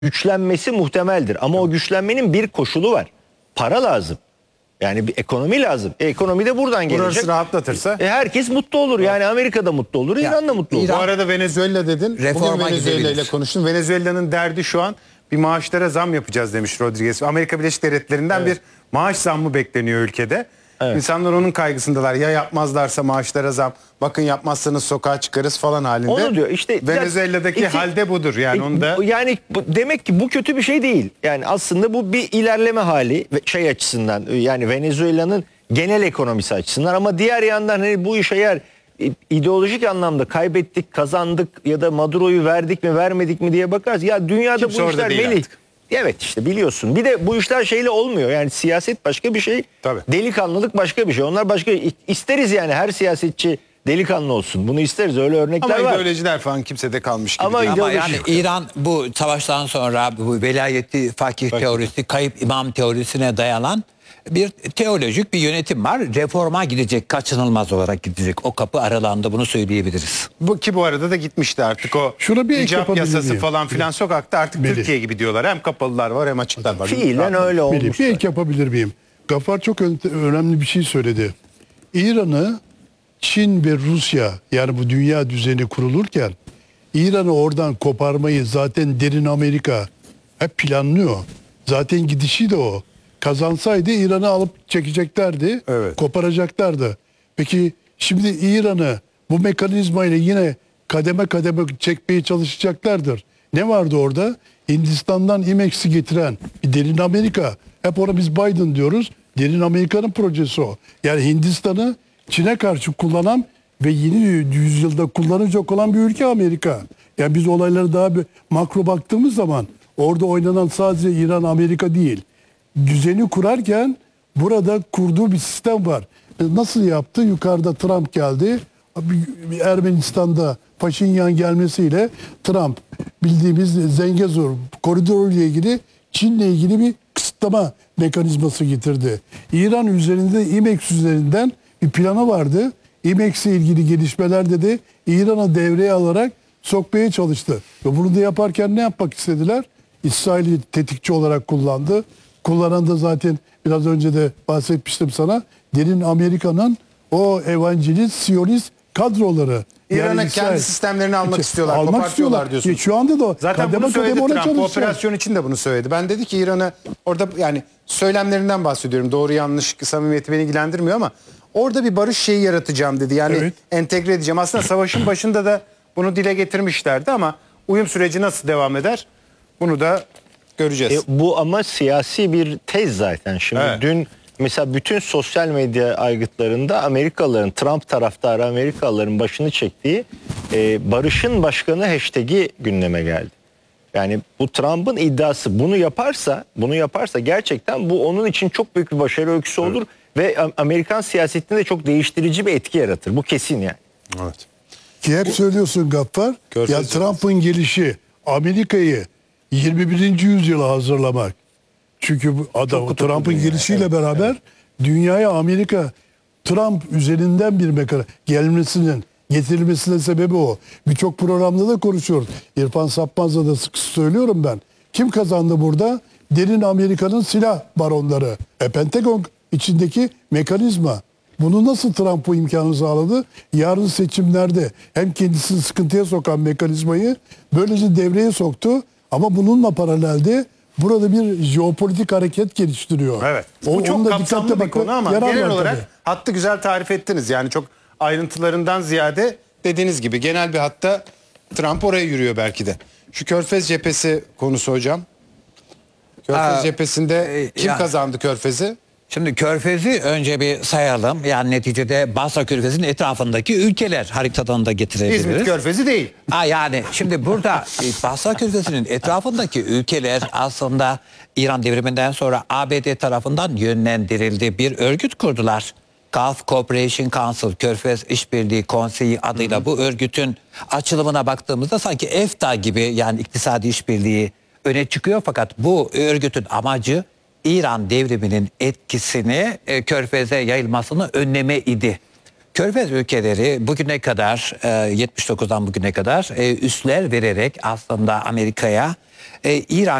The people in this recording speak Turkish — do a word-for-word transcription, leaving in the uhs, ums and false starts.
güçlenmesi muhtemeldir. Ama o güçlenmenin bir koşulu var. Para lazım. Yani bir ekonomi lazım. E, ekonomi de buradan gelecek. Burası rahatlatırsa. E, herkes mutlu olur. Yani Amerika da mutlu olur, İran da mutlu olur. Bu arada Venezuela dedin. Reforma Bugün Venezuela ile gidebilir. konuştum. Venezuela'nın derdi şu an bir maaşlara zam yapacağız demiş Rodriguez. Amerika Birleşik Devletleri'nden Evet. bir maaş zammı bekleniyor ülkede. Evet. İnsanlar onun kaygısındalar. Ya yapmazlarsa maaşlara zam. Bakın yapmazsanız sokağa çıkarız falan halinde. Onu diyor. İşte Venezuela'daki ya, işte- halde budur. Yani E, onu da bu- yani bu- demek ki bu kötü bir şey değil. Yani aslında bu bir ilerleme hali ve şey açısından, yani Venezuela'nın genel ekonomisi açısından, ama diğer yandan hani bu iş eğer e, ideolojik anlamda kaybettik, kazandık ya da Maduro'yu verdik mi, vermedik mi diye bakarız. Ya dünyada Kimse bu orada işler değil melih. artık. Evet, işte biliyorsun. Bir de bu işler şeyle olmuyor. Yani siyaset başka bir şey. Tabii. Delikanlılık başka bir şey. Onlar başka. İsteriz yani her siyasetçi delikanlı olsun. Bunu isteriz. Öyle örnekler ama var. ideolojiler falan kimsede kalmış gibi Ama değil. Ama ideoloji- yani İran bu savaştan sonra bu velayeti fakih teorisi, kayıp imam teorisine dayanan bir teolojik bir yönetim var. Reforma gidecek, kaçınılmaz olarak gidecek. O kapı aralandı, bunu söyleyebiliriz. Bu ki bu arada da gitmişti artık o Şuna bir ek icap yapabilir yasası miyim? falan filan sokakta artık Melih. Türkiye gibi diyorlar. Hem kapalılar var hem açıklar var. Fiilen öyle olmuş. Melih, bir ek yapabilir miyim? Gaffar çok ön- önemli bir şey söyledi. İran'ı Çin ve Rusya, yani bu dünya düzeni kurulurken İran'ı oradan koparmayı zaten derin Amerika hep planlıyor. Zaten gidişi de o. Kazansaydı İran'ı alıp çekeceklerdi, Evet. koparacaklardı. Peki şimdi İran'ı bu mekanizmayla yine kademe kademe çekmeye çalışacaklardır. Ne vardı orada? Hindistan'dan IMEX'i getiren bir derin Amerika. Hep ona biz Biden diyoruz. Derin Amerika'nın projesi o. Yani Hindistan'ı Çin'e karşı kullanan ve yeni yüzyılda kullanacak olan bir ülke Amerika. Yani biz olayları daha bir makro baktığımız zaman orada oynanan sadece İran, Amerika değil. Düzeni kurarken burada kurduğu bir sistem var. Nasıl yaptı? Yukarıda Trump geldi. Ermenistan'da Paşinyan gelmesiyle Trump bildiğimiz Zengezur koridoru ile ilgili Çin'le ilgili bir kısıtlama mekanizması getirdi. İran üzerinde IMEX üzerinden bir planı vardı. IMEX'le ilgili gelişmelerde de İran'a devreye alarak sokmaya çalıştı. Ve bunu da yaparken ne yapmak istediler? İsrail'i tetikçi olarak kullandı. Kullanan da zaten biraz önce de bahsetmiştim sana. Derin Amerika'nın o evangelist, siyonist kadroları. İran'a İsrail- kendi sistemlerini almak İşte istiyorlar, Almak kopartıyorlar istiyorlar diyorsun. Ya şu anda da Zaten kademe bunu söyledi kademe ona Trump. Bu çalışacak. operasyon için de bunu söyledi. Ben dedi ki İran'ı orada, yani söylemlerinden bahsediyorum. Doğru yanlış samimiyeti beni ilgilendirmiyor ama orada bir barış şeyi yaratacağım dedi. Yani Evet. entegre edeceğim. Aslında savaşın başında da bunu dile getirmişlerdi ama uyum süreci nasıl devam eder? Bunu da göreceğiz. E, bu ama siyasi bir tez zaten. Şimdi Evet. dün mesela bütün sosyal medya aygıtlarında Amerikalıların, Trump taraftarı Amerikalıların başını çektiği e, barışın başkanı hashtag'i gündeme geldi. Yani bu Trump'ın iddiası, bunu yaparsa, bunu yaparsa gerçekten bu onun için çok büyük bir başarı öyküsü olur ve Amerikan siyasetinde de çok değiştirici bir etki yaratır. Bu kesin yani. Evet. Ki hep söylüyorsun Gaffar. Körfez Ya Trump'ın gelişi Amerika'yı yirmi birinci yüzyıla hazırlamak. Çünkü bu adam kutuplu Trump'ın dünya, gelişiyle evet, beraber dünyaya Amerika Trump üzerinden bir mekana gelmesinin getirilmesinin sebebi o. Birçok programda da konuşuyoruz. İrfan Sapmaz'la da sık söylüyorum ben. Kim kazandı burada? Derin Amerika'nın silah baronları. E, Pentagon içindeki mekanizma. Bunu nasıl Trump bu imkanı sağladı? Yarın seçimlerde hem kendisini sıkıntıya sokan mekanizmayı böylece devreye soktu. Ama bununla paralelde burada bir jeopolitik hareket geliştiriyor. Evet. O, Bu çok onu da kapsamlı dikkatle bir bakın, konu ama yarar genel var olarak tabii. hattı güzel tarif ettiniz. Yani çok ayrıntılarından ziyade dediğiniz gibi genel bir hatta Trump oraya yürüyor belki de. Şu Körfez cephesi konusu hocam. Körfez Aa, cephesinde e, kim yani- kazandı Körfez'i? Şimdi Körfez'i önce bir sayalım. Yani neticede Basra Körfezi'nin etrafındaki ülkeler haritadan da getirebiliriz. İzmit Körfezi değil. Ha yani şimdi burada e, Basra Körfezi'nin etrafındaki ülkeler aslında İran devriminden sonra A B D tarafından yönlendirildi. Bir örgüt kurdular. Gulf Cooperation Council, Körfez İşbirliği Konseyi adıyla bu örgütün açılımına baktığımızda sanki EFTA gibi, yani iktisadi işbirliği öne çıkıyor. Fakat bu örgütün amacı İran devriminin etkisini e, Körfez'e yayılmasını önleme idi. Körfez ülkeleri bugüne kadar e, yetmiş dokuzdan bugüne kadar e, üsler vererek aslında Amerika'ya e, İran